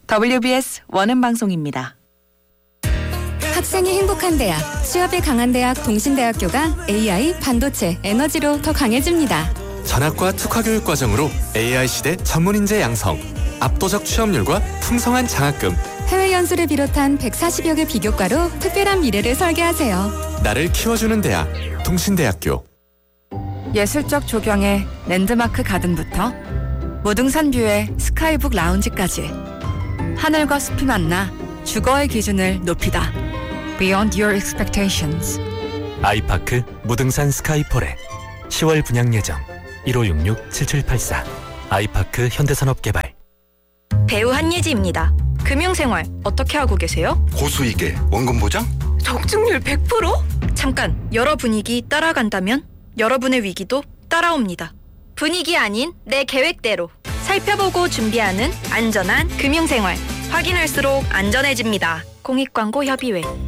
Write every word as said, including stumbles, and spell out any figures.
더블유비에스 원음 방송입니다. 학생이 행복한 대학, 취업에 강한 대학 동신대학교가 에이아이, 반도체, 에너지로 더 강해집니다. 전학과 특화교육 과정으로 에이아이 시대 전문인재 양성, 압도적 취업률과 풍성한 장학금, 해외 연수를 비롯한 백사십여 개 비교과로 특별한 미래를 설계하세요. 나를 키워주는 대학, 동신대학교. 예술적 조경의 랜드마크 가든부터 무등산 뷰의 스카이북 라운지까지 하늘과 숲이 만나 주거의 기준을 높이다. Beyond your expectations. 아이파크 무등산 스카이포레 시월 분양 예정 일오육육 칠칠팔사. 아이파크 현대산업개발. 배우 한예지입니다. 금융생활 어떻게 하고 계세요? 고수익에 원금 보장? 적중률 백 퍼센트? 잠깐, 여러 분위기 따라간다면 여러분의 위기도 따라옵니다. 분위기 아닌 내 계획대로 살펴보고 준비하는 안전한 금융생활. 확인할수록 안전해집니다. 공익광고협의회.